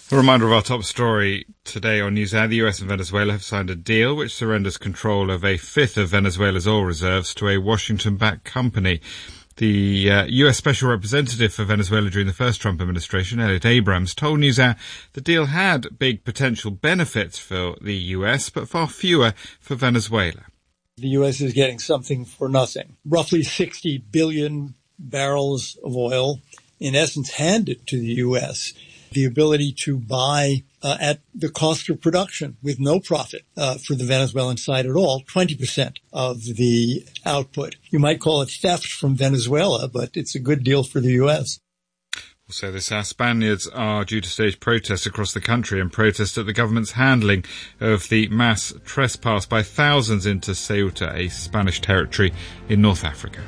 A reminder of our top story today on NewsHour. The US and Venezuela have signed a deal which surrenders control of a fifth of Venezuela's oil reserves to a Washington-backed company. The US Special Representative for Venezuela during the first Trump administration, Elliot Abrams, told NewsHour the deal had big potential benefits for the US, but far fewer for Venezuela. The U.S. is getting something for nothing. Roughly 60 billion barrels of oil, in essence, handed to the U.S. The ability to buy at the cost of production with no profit for the Venezuelan side at all, 20% of the output. You might call it theft from Venezuela, but it's a good deal for the U.S. Also this hour, Spaniards are due to stage protests across the country and protest at the government's handling of the mass trespass by thousands into Ceuta, a Spanish territory in North Africa.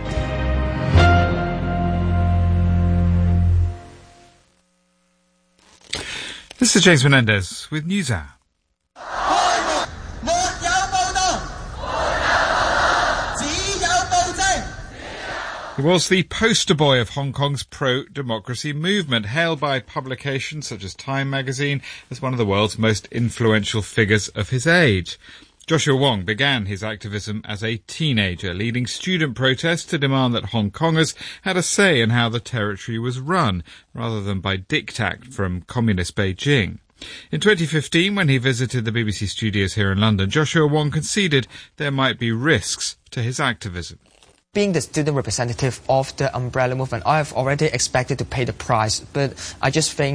This is James Menendez with NewsHour. He was the poster boy of Hong Kong's pro-democracy movement, hailed by publications such as Time magazine as one of the world's most influential figures of his age. Joshua Wong began his activism as a teenager, leading student protests to demand that Hong Kongers had a say in how the territory was run, rather than by diktat from communist Beijing. In 2015, when he visited the BBC studios here in London, Joshua Wong conceded there might be risks to his activism. Being the student representative of the umbrella movement, I have already expected to pay the price, but I just think